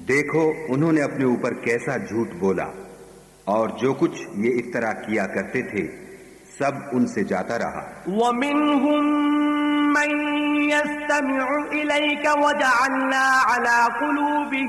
देखो उन्होंने अपने ऊपर कैसा झूठ बोला, और जो कुछ ये इफ्तरा किया करते थे सब उनसे जाता रहा। वमिनहुम मन यस्तमिउ इलैका वजअलना अला कुलूबिहिम